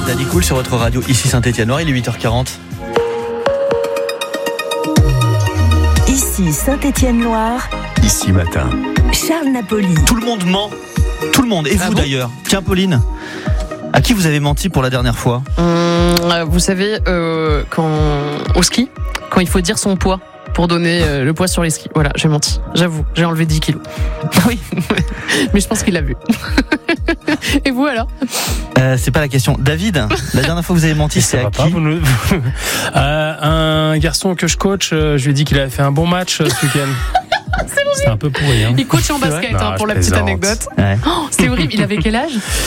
Daddy Cool sur votre radio, ici Saint-Étienne-Loire, il est 8h40. Ici Saint-Étienne-Loire, Ici matin. Charles Napoli. Tout le monde ment. Tout le monde. Et vous d'ailleurs. Tiens, Pauline, à qui vous avez menti pour la dernière fois ? Vous savez, au ski, quand il faut dire son poids pour donner le poids sur les skis. Voilà, j'ai menti. J'avoue, j'ai enlevé 10 kilos. Oui, mais je pense qu'il l'a vu. Et vous alors ? C'est pas la question. David, la dernière fois que vous avez menti, c'est à qui ? Un garçon que je coach, je lui ai dit qu'il avait fait un bon match ce week-end. C'est un peu pourri. Hein. Il coach en basket, pour la petite anecdote. Ouais. Oh, c'est horrible. Il avait quel âge ?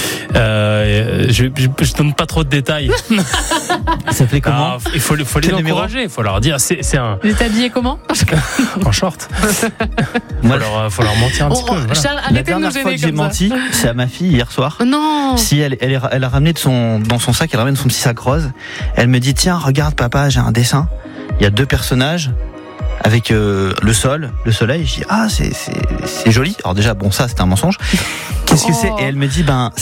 Je donne pas trop de détails. Ça s'appelait comment ? Il faut les encourager. Il faut leur dire. C'est un. Il est habillé comment ? En short. Moi, faut leur mentir un petit peu. Voilà. Charles, la arrêtez de dernière nous fois gêner que j'ai comme ça. menti, c'est à ma fille hier soir. Non. Si elle a ramené dans son sac, elle ramène son petit sac rose. Elle me dit tiens, regarde papa, j'ai un dessin. Il y a 2 personnages avec le soleil. Je dis c'est joli. Alors déjà ça c'est un mensonge. Qu'est-ce que c'est ? Et elle me dit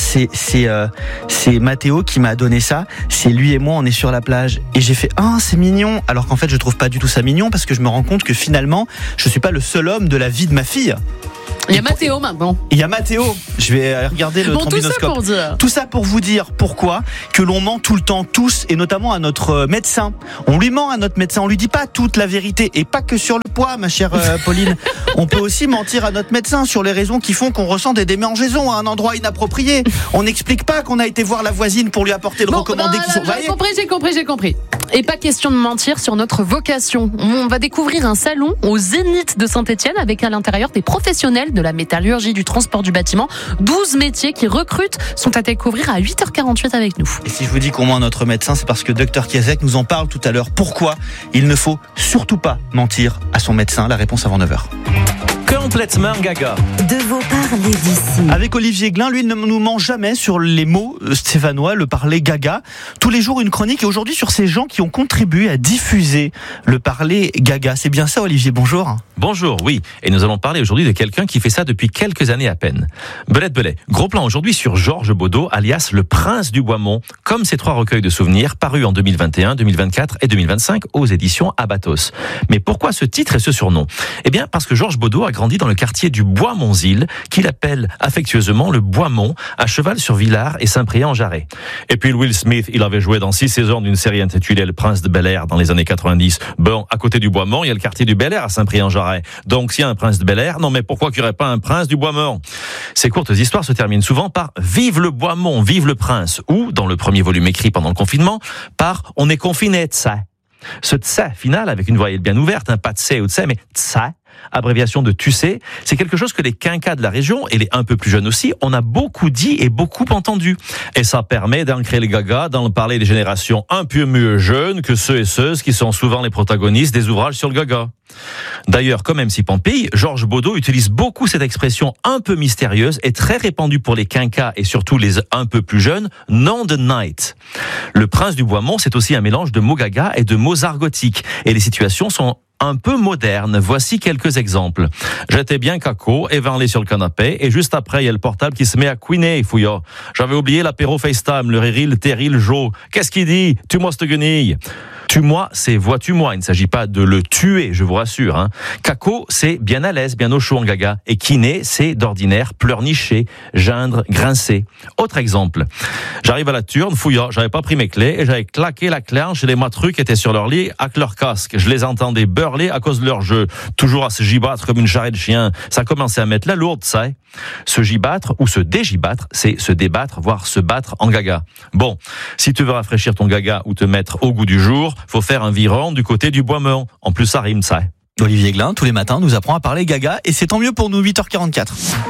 c'est Mathéo qui m'a donné ça. C'est lui et moi, on est sur la plage. Et j'ai fait c'est mignon. Alors qu'en fait je trouve pas du tout ça mignon parce que je me rends compte que finalement je suis pas le seul homme de la vie de ma fille. Il y a Mathéo maintenant. Il y a Mathéo. Je vais regarder le trombinoscope. Tout ça pour vous dire pourquoi que l'on ment tout le temps, tous, et notamment à notre médecin. On lui ment à notre médecin. On lui dit pas toute la vérité et pas que sur le poids, ma chère Pauline. On peut aussi mentir à notre médecin sur les raisons qui font qu'on ressent des démangeaisons à un endroit inapproprié. On n'explique pas qu'on a été voir la voisine pour lui apporter le recommandé qui sont. J'ai compris. Et pas question de mentir sur notre vocation. On va découvrir un salon au Zénith de Saint-Étienne avec à l'intérieur des professionnels de la métallurgie, du transport, du bâtiment. 12 métiers qui recrutent sont à découvrir à 8h48 avec nous. Et si je vous dis qu'on ment à notre médecin, c'est parce que Dr Kiesek nous en parle tout à l'heure. Pourquoi il ne faut surtout pas mentir à son médecin ? La réponse avant 9h. Complètement gaga. De vos parlers d'ici. Avec Olivier Glin, lui, il ne nous ment jamais sur les mots stéphanois, le parler gaga. Tous les jours, une chronique. Et aujourd'hui, sur ces gens qui ont contribué à diffuser le parler gaga. C'est bien ça, Olivier, bonjour. Bonjour, oui. Et nous allons parler aujourd'hui de quelqu'un qui fait ça depuis quelques années à peine. Belette. Gros plan aujourd'hui sur Georges Baudot, alias le prince du Boismont, comme ces 3 recueils de souvenirs parus en 2021, 2024 et 2025 aux éditions Abatos. Mais pourquoi ce titre et ce surnom ? Eh bien, parce que Georges Baudot a grandi dans le quartier du Bois-Montzil, qu'il appelle affectueusement le Boismont, à cheval sur Villars et Saint-Priest-en-Jarret. Et puis Will Smith, il avait joué dans 6 saisons d'une série intitulée Le Prince de Bel-Air dans les années 90. Bon, à côté du Boismont, il y a le quartier du Bel-Air à Saint-Priest-en-Jarret. Donc s'il y a un prince de Bel-Air, non mais pourquoi qu'il n'y aurait pas un prince du Boismont ? Ces courtes histoires se terminent souvent par « Vive le Boismont, vive le prince » ou, dans le premier volume écrit pendant le confinement, par « On est confiné, tsa ». Ce tsa final, avec une voyelle bien ouverte, pas tse ou tse, mais tsa, abréviation de tu sais, c'est quelque chose que les quinquas de la région, et les un peu plus jeunes aussi, on a beaucoup dit et beaucoup entendu. Et ça permet d'ancrer les gagas dans le parler des générations un peu mieux jeunes que ceux et ceuses qui sont souvent les protagonistes des ouvrages sur le gaga. D'ailleurs, comme MC Pampille, Georges Baudot utilise beaucoup cette expression un peu mystérieuse et très répandue pour les quinquas et surtout les un peu plus jeunes, nom de night. Le prince du Boismont, c'est aussi un mélange de mots gaga et de mots argotiques. Et les situations sont un peu moderne. Voici quelques exemples. J'étais bien caco, évanlé sur le canapé, et juste après, il y a le portable qui se met à couiner, fouillard. J'avais oublié l'apéro FaceTime, le réril, le terril, Joe. Qu'est-ce qu'il dit? Tue-moi cette guenille. Tue-moi, c'est vois-tu-moi. Il ne s'agit pas de le tuer, je vous rassure. Hein. Caco, c'est bien à l'aise, bien au chaud en gaga. Et kiné, c'est d'ordinaire pleurnicher, geindre, grincer. Autre exemple. J'arrive à la turne, fouillat, j'avais pas pris mes clés et j'avais claqué la clanche chez les matrus qui étaient sur leur lit avec leur casque. Je les entendais beurler à cause de leur jeu. Toujours à se gibattre comme une charrette de chien. Ça commençait à mettre la lourde, ça. Se gibattre ou se dégibattre, c'est se débattre, voire se battre en gaga. Bon, si tu veux rafraîchir ton gaga ou te mettre au goût du jour, faut faire un viron du côté du Boismont. En plus, ça rime, ça. Olivier Glin, tous les matins, nous apprend à parler gaga et c'est tant mieux pour nous, 8h44.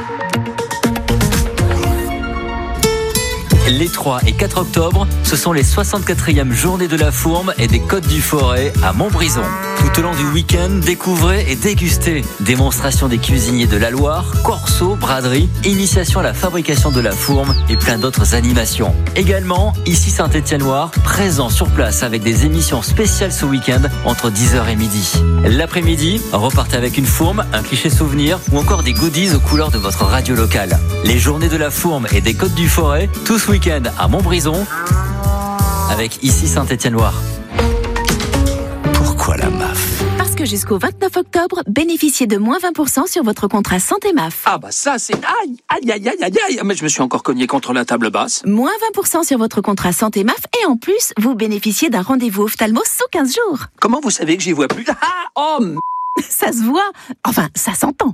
Les 3 et 4 octobre, ce sont les 64e journées de la Fourme et des Côtes du Forêt à Montbrison. Tout au long du week-end, découvrez et dégustez. Démonstration des cuisiniers de la Loire, corso, braderie, initiation à la fabrication de la Fourme et plein d'autres animations. Également, ici Saint-Étienne-Loire, présent sur place avec des émissions spéciales ce week-end entre 10h et midi. L'après-midi, repartez avec une fourme, un cliché souvenir ou encore des goodies aux couleurs de votre radio locale. Les journées de la Fourme et des Côtes du Forêt, tous week-end à Montbrison. avec Ici Saint-Étienne-Loire. Pourquoi la MAF ? Parce que jusqu'au 29 octobre, bénéficiez de moins 20% sur votre contrat santé MAF. Ah bah ça c'est... Aïe, mais je me suis encore cogné contre la table basse. Moins 20% sur votre contrat santé MAF et en plus, vous bénéficiez d'un rendez-vous ophtalmo sous 15 jours. Comment vous savez que j'y vois plus? Ça se voit, enfin ça s'entend.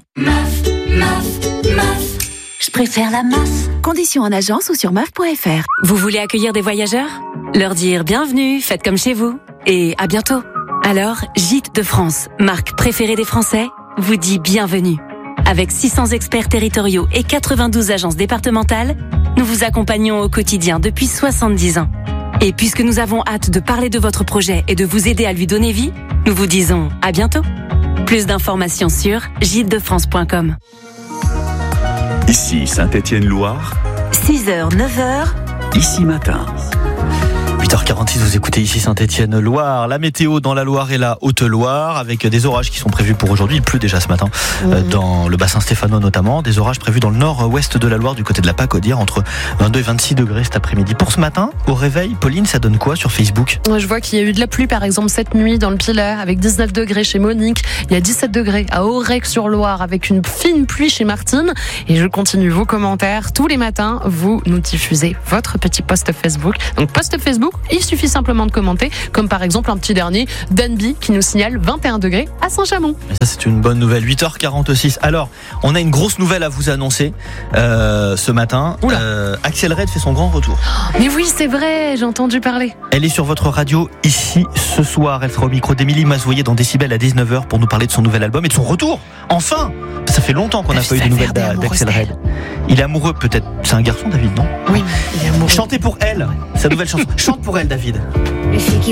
Je préfère la MAF. Conditions en agence ou sur maf.fr. Vous voulez accueillir des voyageurs ? Leur dire bienvenue, faites comme chez vous. Et à bientôt. Alors, Gîtes de France, marque préférée des Français, vous dit bienvenue. Avec 600 experts territoriaux et 92 agences départementales, nous vous accompagnons au quotidien depuis 70 ans. Et puisque nous avons hâte de parler de votre projet et de vous aider à lui donner vie, nous vous disons à bientôt. Plus d'informations sur gîtesdefrance.com. Ici Saint-Étienne-Loire, 6h, 9h. Ici Matin. 8h46, vous écoutez Ici Saint-Étienne-Loire. La météo dans la Loire et la Haute-Loire, avec des orages qui sont prévus pour aujourd'hui. Il pleut déjà ce matin dans le bassin stéphanois notamment. Des orages prévus dans le nord-ouest de la Loire, du côté de la Pacaudière, entre 22 et 26 degrés cet après-midi. Pour ce matin, au réveil, Pauline, ça donne quoi sur Facebook ? Je vois qu'il y a eu de la pluie, par exemple, cette nuit dans le Pilat, avec 19 degrés chez Monique. Il y a 17 degrés à Aurec-sur-Loire, avec une fine pluie chez Martine. Et je continue vos commentaires. Tous les matins, vous nous diffusez votre petit post Facebook. Donc, post Facebook, il suffit simplement de commenter, comme par exemple un petit dernier, Danby, qui nous signale 21 degrés à Saint-Chamond. Et ça, c'est une bonne nouvelle. 8h46. Alors, on a une grosse nouvelle à vous annoncer ce matin. Axel Red fait son grand retour. Mais oui, c'est vrai, j'ai entendu parler. Elle est sur votre radio ici ce soir. Elle sera au micro d'Émilie Mazoyer dans Décibel à 19h pour nous parler de son nouvel album et de son retour. Enfin! Ça fait longtemps qu'on n'a pas eu de nouvelles d'Axel Red. Il est amoureux peut-être. C'est un garçon, David, non? Oui, il est amoureux. Chantez pour elle, sa nouvelle chanson. Chante pour elle, David.